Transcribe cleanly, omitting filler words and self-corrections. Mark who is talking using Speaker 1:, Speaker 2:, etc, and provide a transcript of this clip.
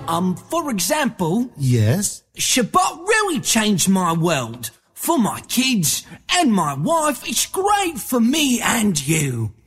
Speaker 1: For example,
Speaker 2: Yes?
Speaker 1: Shabbat really changed my world. For my kids and my wife, it's great for me and you.